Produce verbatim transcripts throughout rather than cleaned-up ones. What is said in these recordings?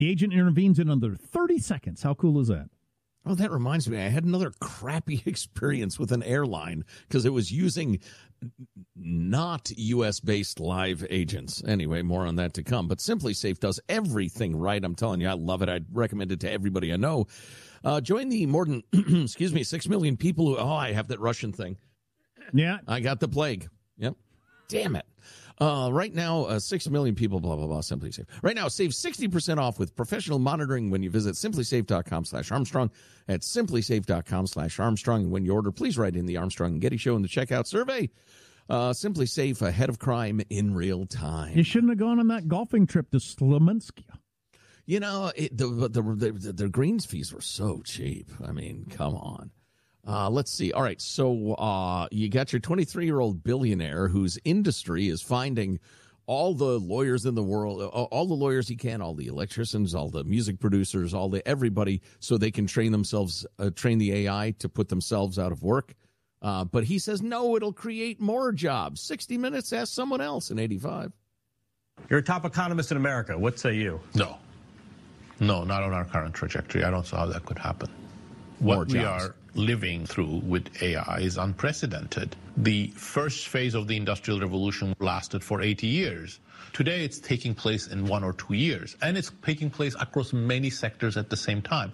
The agent intervenes in under thirty seconds. How cool is that? Oh, that reminds me. I had another crappy experience with an airline because it was using not U S-based live agents. Anyway, more on that to come. But SimpliSafe does everything right. I'm telling you, I love it. I'd recommend it to everybody I know. Uh, join the more than, excuse me, six million people who, oh, I have that Russian thing. Yeah. I got the plague. Yep. Damn it. Uh, right now, uh, six million people, blah, blah, blah, SimpliSafe. Right now, save sixty percent off with professional monitoring when you visit simplisafe.com slash Armstrong at simplisafe.com slash Armstrong. And when you order, please write in the Armstrong and Getty Show in the checkout survey. Uh, SimpliSafe, ahead of crime in real time. You shouldn't have gone on that golfing trip to Slominski. You know, it, the, the, the, the, the greens fees were so cheap. I mean, come on. Uh, let's see. All right, so uh, you got your twenty-three-year-old billionaire whose industry is finding all the lawyers in the world, all the lawyers he can, all the electricians, all the music producers, all the everybody, so they can train themselves, uh, train the A I to put themselves out of work. Uh, but he says, no, it'll create more jobs. sixty minutes, ask someone else in eighty-five. You're a top economist in America. What say you? No. No, not on our current trajectory. I don't see how that could happen. What we are living through with A I is unprecedented. The first phase of the Industrial Revolution lasted for eighty years. Today, it's taking place in one or two years, and it's taking place across many sectors at the same time.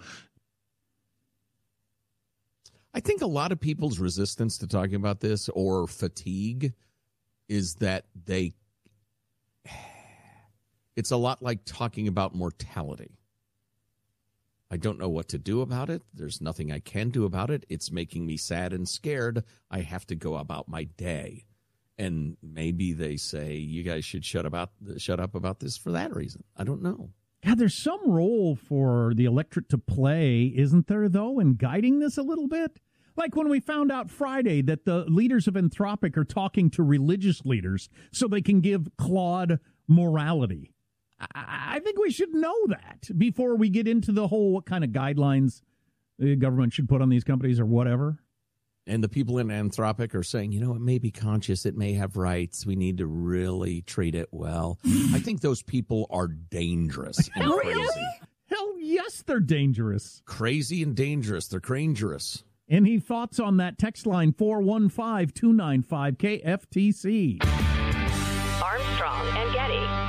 I think a lot of people's resistance to talking about this or fatigue is that they, it's a lot like talking about mortality. I don't know what to do about it. There's nothing I can do about it. It's making me sad and scared. I have to go about my day. And maybe they say, you guys should shut about shut up about this for that reason. I don't know. Yeah, there's some role for the electorate to play, isn't there, though, in guiding this a little bit? Like when we found out Friday that the leaders of Anthropic are talking to religious leaders so they can give Claude morality. I think we should know that before we get into the whole what kind of guidelines the government should put on these companies or whatever. And the people in Anthropic are saying, you know, it may be conscious, it may have rights. We need to really treat it well. I think those people are dangerous and crazy. Hell yes, they're dangerous. Crazy and dangerous. They're crangerous. Any thoughts on that? Text line four one five, two nine five, K F T C. Armstrong and Getty.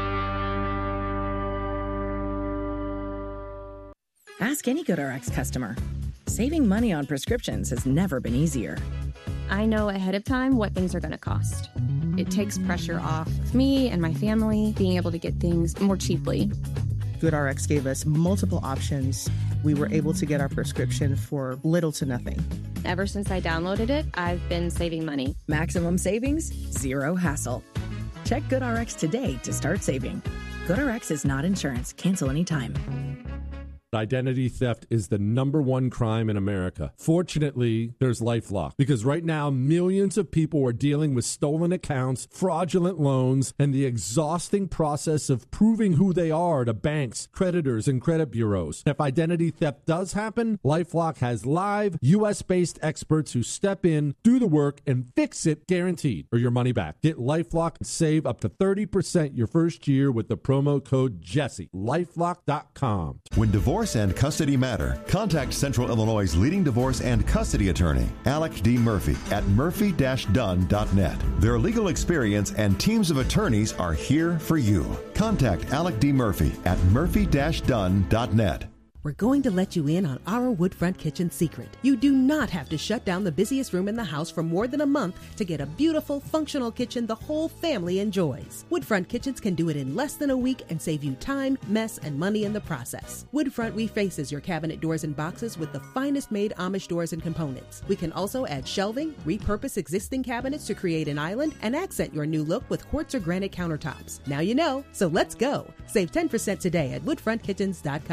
Ask any GoodRx customer. Saving money on prescriptions has never been easier. I know ahead of time what things are going to cost. It takes pressure off me and my family being able to get things more cheaply. GoodRx gave us multiple options. We were able to get our prescription for little to nothing. Ever since I downloaded it, I've been saving money. Maximum savings, zero hassle. Check GoodRx today to start saving. GoodRx is not insurance. Cancel anytime. Identity theft is the number one crime in America. Fortunately, there's LifeLock, because right now millions of people are dealing with stolen accounts, fraudulent loans, and the exhausting process of proving who they are to banks, creditors, and credit bureaus. If identity theft does happen, LifeLock has live U S-based experts who step in, do the work, and fix it guaranteed, or your money back. Get LifeLock and save up to thirty percent your first year with the promo code Jesse. LifeLock dot com. When divorce and custody matter, contact Central Illinois' leading divorce and custody attorney, Alec D. Murphy, at murphy dash dunn dot net. Their legal experience and teams of attorneys are here for you. Contact Alec D. Murphy at murphy dash dunn dot net. We're going to let you in on our Woodfront Kitchen secret. You do not have to shut down the busiest room in the house for more than a month to get a beautiful, functional kitchen the whole family enjoys. Woodfront Kitchens can do it in less than a week and save you time, mess, and money in the process. Woodfront refaces your cabinet doors and boxes with the finest made Amish doors and components. We can also add shelving, repurpose existing cabinets to create an island, and accent your new look with quartz or granite countertops. Now you know, so let's go. Save ten percent today at woodfront kitchens dot com.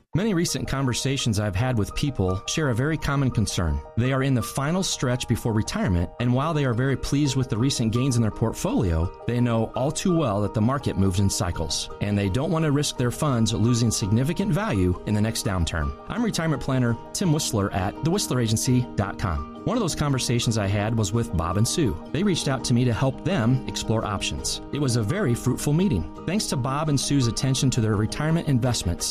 Many recent conversations I've had with people share a very common concern. They are in the final stretch before retirement, and while they are very pleased with the recent gains in their portfolio, they know all too well that the market moves in cycles, and they don't want to risk their funds losing significant value in the next downturn. I'm retirement planner Tim Whistler at the whistler agency dot com. One of those conversations I had was with Bob and Sue. They reached out to me to help them explore options. It was a very fruitful meeting. Thanks to Bob and Sue's attention to their retirement investments,